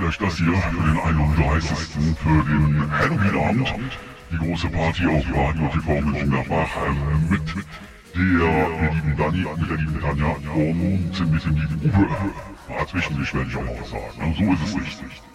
euch das hier für den 31. für den Halloween-Abend. Die große Party auf Radio TV Mönchengladbach mit der lieben Dani, mit der lieben Tanja und mit dem lieben Uwe. Zwischendurch werde ich auch mal was sagen. So ist es richtig.